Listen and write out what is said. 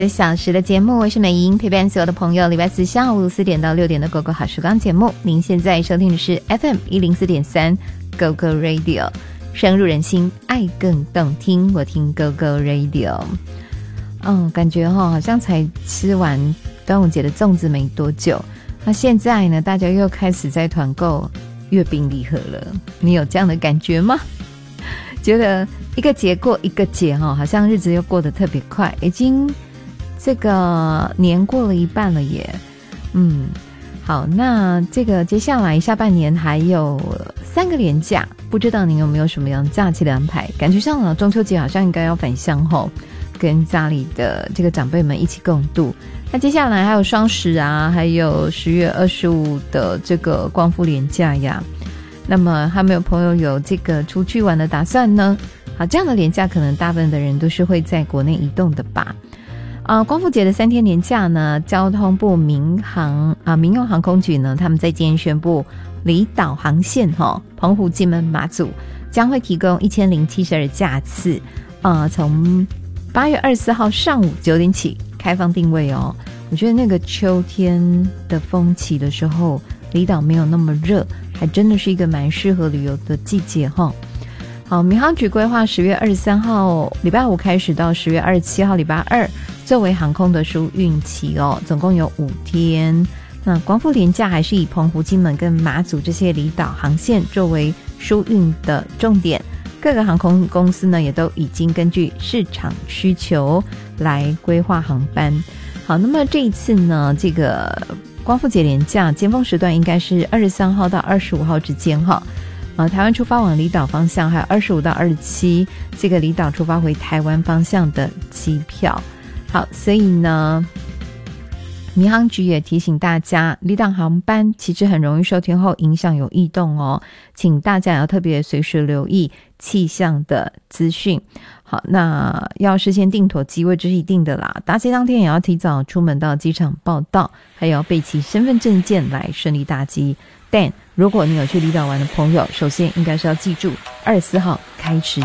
小时的节目，我是美莹，陪伴所有的朋友。礼拜四下午4点到6点的狗狗好时光节目，您现在收听的是 FM104.3 狗狗 Radio， 深入人心，爱更动听。我听狗狗 Radio。感觉好像才吃完端午节的粽子没多久，那现在呢，大家又开始在团购月饼礼盒了。你有这样的感觉吗？觉得一个节过一个节好像日子又过得特别快，已经这个年过了一半了耶。好，那这个接下来下半年还有3个连假，不知道您有没有什么样假期的安排？感觉上了中秋节好像应该要返乡跟家里的这个长辈们一起共度。那接下来还有双十啊，还有10月25的这个光复连假呀。那么还没有朋友有这个出去玩的打算呢？好，这样的连假可能大部分的人都是会在国内移动的吧。光复节的3天连假呢，交通部民用航空局呢，他们在今天宣布，离岛航线澎湖、金门、马祖将会提供1072架次，从8月24号上午9点起开放定位哦。我觉得那个秋天的风起的时候，离岛没有那么热，还真的是一个蛮适合旅游的季节好，民航局规划10月23号礼拜五开始到10月27号礼拜二作为航空的疏运期总共有5天。那光复连假还是以澎湖、金门跟马祖这些离岛航线作为疏运的重点，各个航空公司呢也都已经根据市场需求来规划航班。好，那么这一次呢，这个光复节连假尖峰时段应该是23号到25号之间台湾出发往离岛方向，还有25到27这个离岛出发回台湾方向的机票。好，所以呢，民航局也提醒大家，离岛航班其实很容易受天候影响有异动请大家要特别随时留意气象的资讯。好，那要事先订妥机位，这是一定的啦。搭机当天也要提早出门到机场报到，还要备齐身份证件来顺利搭机。但如果你有去离岛玩的朋友，首先应该是要记住24号开始